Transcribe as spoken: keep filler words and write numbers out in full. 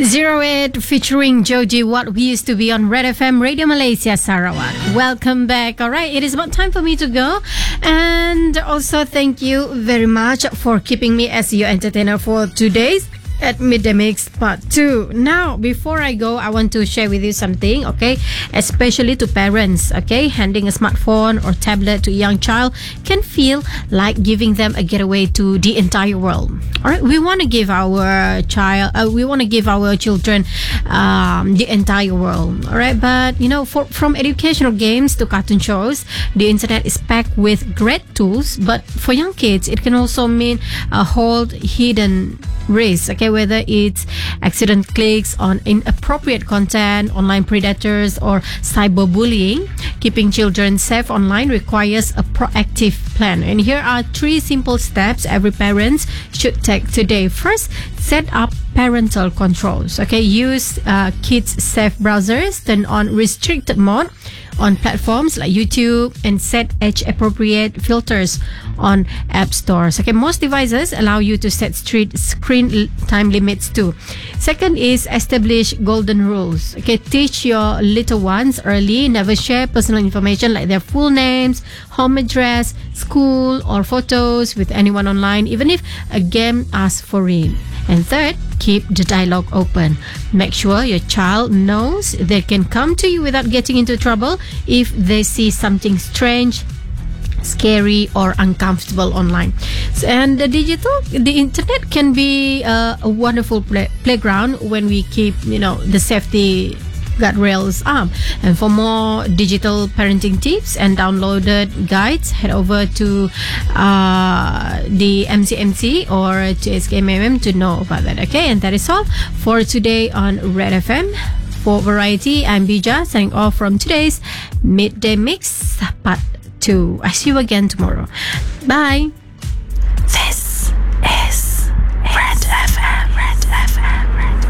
Zero Eight featuring Joji, What We Used to Be on Red F M, Radio Malaysia, Sarawak. Welcome back. All right, it is about time for me to go. And also thank you very much for keeping me as your entertainer for today's at Midday Mix Part two. Now, before I go, I want to share with you something, okay? Especially to parents, okay? Handing a smartphone or tablet to a young child can feel like giving them a getaway to the entire world. All right, we want to give our child, uh, we want to give our children um, the entire world. All right, but you know, for, from educational games to cartoon shows, the internet is packed with great tools. But for young kids, it can also mean a whole hidden risk, okay, whether it's accident clicks on inappropriate content, online predators, or cyberbullying. Keeping children safe online requires a proactive plan, and here are three simple steps every parent should take today. First, set up parental controls, okay? Use uh, kids safe browsers, turn on restricted mode on platforms like YouTube, and set age appropriate filters on app stores. Okay, most devices allow you to set strict screen time limits too. Second is establish golden rules. Okay, teach your little ones early. Never share personal information like their full names, home address, school, or photos with anyone online, even if a game asks for it. And third, keep the dialogue open. Make sure your child knows they can come to you without getting into trouble if they see something strange, scary, or uncomfortable online. So, and the digital, the internet can be uh, a wonderful play- playground when we keep, you know, the safety guardrails up. And for more digital parenting tips and downloaded guides, head over to uh, the M C M C or to S K M M to know about that. Okay, and that is all for today on Red F M. For Variety, I'm Bija, signing off from today's Midday Mix Part two. I see you again tomorrow. Bye.